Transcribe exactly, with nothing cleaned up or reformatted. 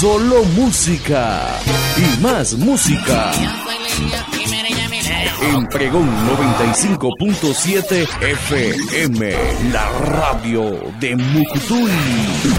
solo música y más música. En Pregón noventa y cinco punto siete F M, la radio de Mucutuy.